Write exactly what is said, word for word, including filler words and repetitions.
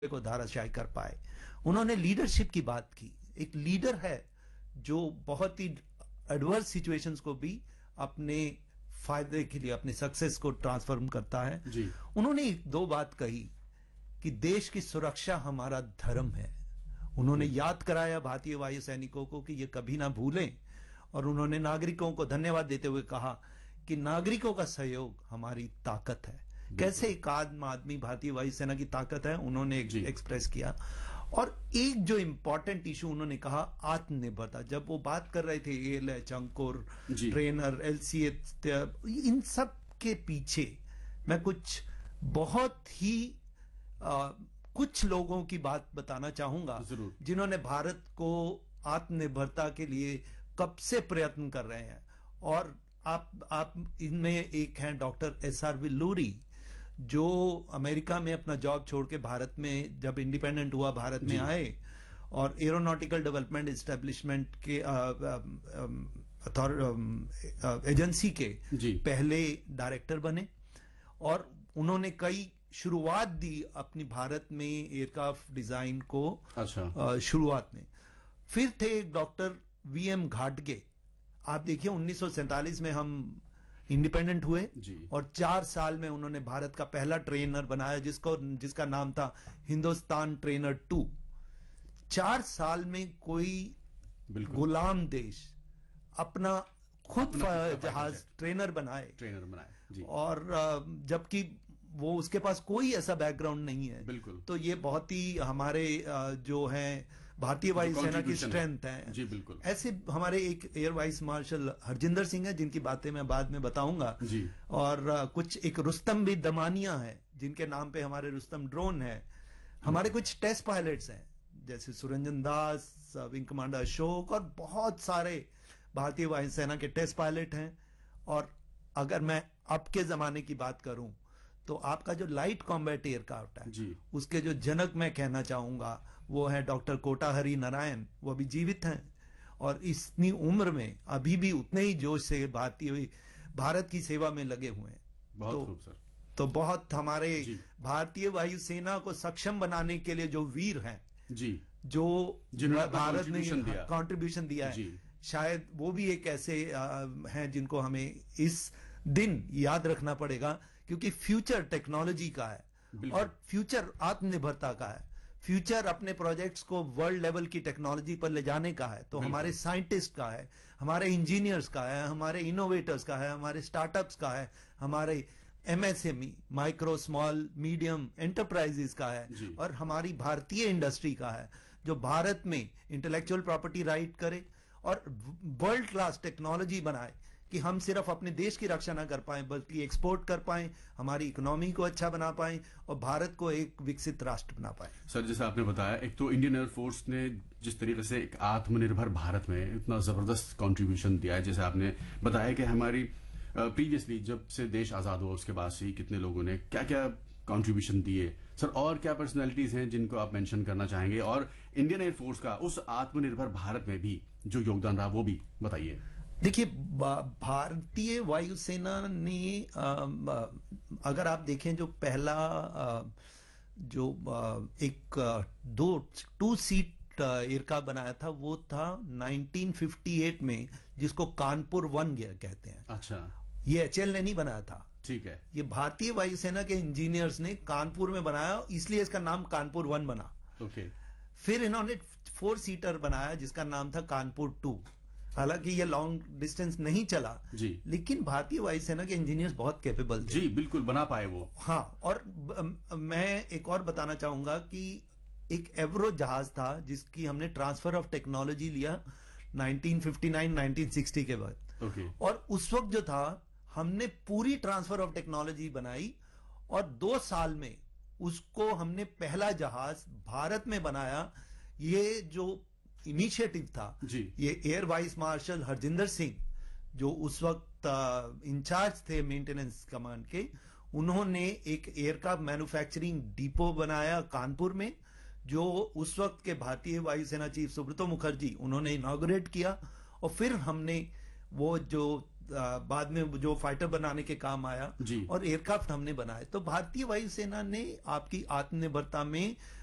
को धाराशायी कर पाए। उन्होंने लीडरशिप की बात की। एक लीडर है जो बहुत ही एडवर्स सिचुएशंस को भी अपने फायदे के लिए, अपने सक्सेस को ट्रांसफॉर्म करता है जी। उन्होंने एक दो बात कही कि देश की सुरक्षा हमारा धर्म है। उन्होंने याद कराया भारतीय वायु सैनिकों को कि ये कभी ना भूलें, और उन्होंने नागरिकों को धन्यवाद देते हुए कहा कि नागरिकों का सहयोग हमारी ताकत है। कैसे एक आदम आदमी भारतीय वायुसेना की ताकत है उन्होंने एक्सप्रेस किया। और एक जो इंपॉर्टेंट इशू उन्होंने कहा, आत्मनिर्भरता। जब वो बात कर रहे थे एएलएच, अंकुर, ट्रेनर, एलसीए, इन सब के पीछे मैं कुछ बहुत ही आ, कुछ लोगों की बात बताना चाहूंगा जिन्होंने भारत को आत्मनिर्भरता के लिए कब से प्रयत्न कर रहे हैं। और आप आप इनमें एक हैं डॉक्टर एस आर विल्लूरी, जो अमेरिका में अपना जॉब छोड़ के भारत में जब इंडिपेंडेंट हुआ भारत में आए और एरोनॉटिकल डेवलपमेंट एस्टेब्लिशमेंट के एजेंसी के पहले डायरेक्टर बने, और उन्होंने कई शुरुआत दी अपनी भारत में एयरक्राफ्ट डिजाइन को। अच्छा। शुरुआत में फिर थे एक डॉक्टर वी एम घाटगे। आप देखिए उन्नीस सौ सैंतालीस में हम इंडिपेंडेंट हुए और चार साल में उन्होंने भारत का पहला ट्रेनर बनाया जिसको जिसका नाम था हिंदुस्तान ट्रेनर टू। चार साल में कोई गुलाम देश अपना खुद जहाज ट्रेनर बनाए ट्रेनर बनाए जी। और जबकि वो उसके पास कोई ऐसा बैकग्राउंड नहीं है। बिल्कुल। तो ये बहुत ही हमारे जो है भारतीय वायुसेना की स्ट्रेंथ है जी। बिल्कुल। ऐसे हमारे एक air vice marshal Harjinder Singh है जिनकी बातें मैं बाद में बताऊंगा जी। और कुछ एक रुस्तम भी दमानिया है जिनके नाम पे हमारे रुस्तम ड्रोन है। हमारे कुछ टेस्ट पायलट्स हैं जैसे सुरंजन दास, विंग कमांडर अशोक, और बहुत सारे भारतीय वायुसेना के टेस्ट पायलट हैं। और अगर मैं अब के जमाने की बात करूं तो आपका जो लाइट कॉम्बैट एयरक्राफ्ट है जी। उसके जो जनक मैं कहना चाहूंगा वो है डॉक्टर कोटा हरि नारायण। वो अभी जीवित हैं और इतनी उम्र में अभी भी उतने ही जोश से भारतीय भारत की सेवा में लगे हुए हैं। बहुत तो, खूब सर। तो बहुत हमारे भारतीय वायुसेना को सक्षम बनाने के लिए जो वीर हैं जी, जो भारत ने कंट्रीब्यूशन दिया है, शायद वो भी एक ऐसे हैं जिनको हमें इस दिन याद रखना पड़ेगा, क्योंकि फ्यूचर टेक्नोलॉजी का है और फ्यूचर आत्मनिर्भरता का है। फ्यूचर अपने प्रोजेक्ट्स को वर्ल्ड लेवल की टेक्नोलॉजी पर ले जाने का है। तो हमारे साइंटिस्ट का है, हमारे इंजीनियर्स का है, हमारे इनोवेटर्स का है, हमारे स्टार्टअप्स का है, हमारे MSME, micro small medium enterprises का है, और हमारी भारतीय इंडस्ट्री का है जो भारत में इंटेलेक्चुअल प्रॉपर्टी राइट करे और वर्ल्ड क्लास टेक्नोलॉजी बनाए कि हम सिर्फ अपने देश की रक्षा ना कर पाएं बल्कि एक्सपोर्ट कर पाएं, हमारी इकोनॉमी को अच्छा बना पाएं और भारत को एक विकसित राष्ट्र बना पाएं। सर, जैसे आपने बताया, एक तो इंडियन एयरफोर्स ने जिस तरीके से एक आत्मनिर्भर भारत में इतना जबरदस्त कंट्रीब्यूशन दिया है, जैसे आपने बताया कि हमारी प्रीवियसली जब से देश आजाद हुआ उसके बाद से ही कितने लोगों ने क्या क्या कंट्रीब्यूशन दिए। सर, और क्या पर्सनैलिटीज हैं जिनको आप मेंशन करना चाहेंगे, और इंडियन एयरफोर्स का उस आत्मनिर्भर भारत में भी जो योगदान रहा वो भी बताइए। देखिए, भारतीय वायुसेना ने आ, अगर आप देखें जो पहला आ, जो आ, एक दो टू सीट एयरक्राफ्ट बनाया था वो था नाइनटीन फिफ्टी एट में, जिसको कानपुर वन कहते हैं। अच्छा। ये एचएल ने नहीं बनाया था। ठीक है। ये भारतीय वायुसेना के इंजीनियर्स ने कानपुर में बनाया, इसलिए इसका नाम कानपुर वन बना। ओके। फिर इन्होंने फोर सीटर बनाया जिसका नाम था कानपुर टू। हालांकि ये लॉन्ग डिस्टेंस नहीं चला जी, लेकिन भारतीय वायुसेना के इंजीनियर्स बहुत कैपेबल थे। जी बिल्कुल, बना पाए वो। हाँ, और मैं एक और बताना चाहूंगा कि एक एवरो जहाज था जिसकी हमने ट्रांसफर ऑफ टेक्नोलॉजी लिया nineteen fifty nine nineteen sixty के बाद। ओके। और उस वक्त जो था हमने पूरी ट्रांसफर ऑफ टेक्नोलॉजी बनाई और दो साल में उसको हमने पहला जहाज भारत में बनाया। ये जो इनिशिएटिव था जी, ये air vice marshal Harjinder Singh जो उस वक्त इंचार्ज थे मेंटेनेंस कमांड के, उन्होंने एक एयरक्राफ्ट मैन्युफैक्चरिंग डिपो बनाया कानपुर में, जो उस वक्त के भारतीय वायुसेना चीफ सुब्रतो मुखर्जी उन्होंने इनॉग्रेट किया। और फिर हमने वो जो आ, बाद में जो फाइटर बनाने के काम आया और एयरक्राफ्ट हमने बनाए। तो भारतीय वायुसेना ने आपकी आत्मनिर्भरता में